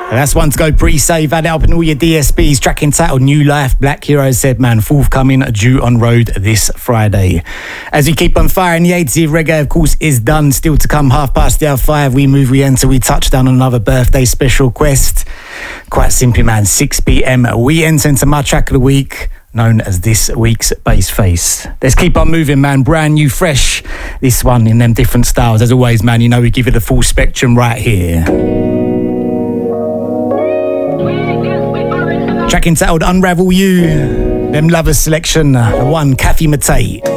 That's one to go pre-save. Add it up in all your DSPs. Track entitled New Life. Black Hero said, man, forthcoming, due on road this Friday. As we keep on firing, the 80th reggae, of course, is done. Still to come, 5:30. We move, we enter, we touch down on another birthday special quest. Quite simply, man, 6 p.m. we enter into my track of the week, known as this week's Bass Face. Let's keep on moving, man. Brand new, fresh. This one in them different styles. As always, man, you know we give it the full spectrum right here. Track entitled Unravel You. Them Lovers selection. The one, Kathy Matei.